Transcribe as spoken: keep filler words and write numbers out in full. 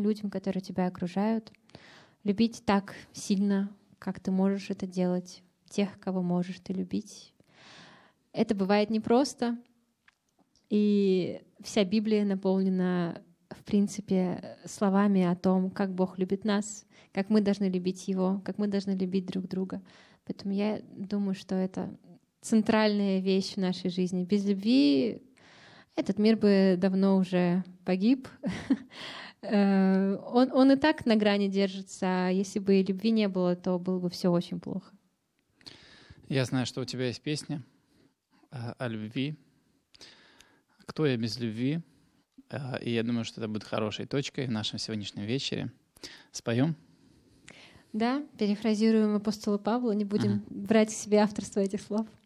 людям, которые тебя окружают. Любить так сильно, как ты можешь это делать, тех, кого можешь ты любить. Это бывает непросто, и вся Библия наполнена, в принципе, словами о том, как Бог любит нас, как мы должны любить Его, как мы должны любить друг друга. Поэтому я думаю, что это центральная вещь в нашей жизни. Без любви этот мир бы давно уже погиб. Он, он и так на грани держится, а если бы любви не было, то было бы все очень плохо. Я знаю, что у тебя есть песня о любви. «Кто я без любви?» И я думаю, что это будет хорошей точкой в нашем сегодняшнем вечере. Споем? Да, перефразируем апостола Павла, не будем uh-huh. брать к себе авторство этих слов.